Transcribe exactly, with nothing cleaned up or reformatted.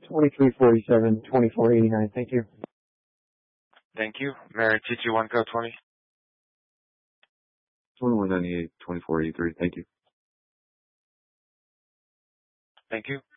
twenty-three forty-seven, twenty-four eighty-nine. Thank you. Thank you. Mary T two one code twenty. twenty-one ninety-eight, twenty-four eighty-three. Thank you. Thank you.